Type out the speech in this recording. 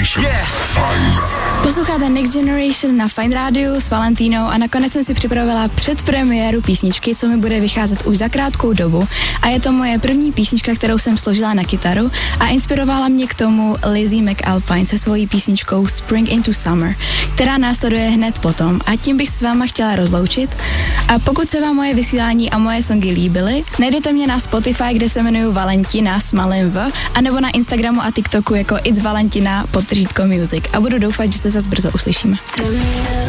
Generation. Fajn. Posloucháte Next Generation na Fajn rádiu s Valentínou a nakonec jsem si připravila předpremiéru písničky, co mi bude vycházet už za krátkou dobu. A je to moje první písnička, kterou jsem složila na kytaru a inspirovala mě k tomu Lizzie McAlpine se svojí písničkou Spring into Summer, která následuje hned potom. A tím bych s váma chtěla rozloučit. A pokud se vám moje vysílání a moje songy líbily, najdete mě na Spotify, kde se jmenuji Valentina s malým V, anebo na Instagramu a TikToku jako It's Valentina _music. A budu doufat, že se zase brzo uslyšíme.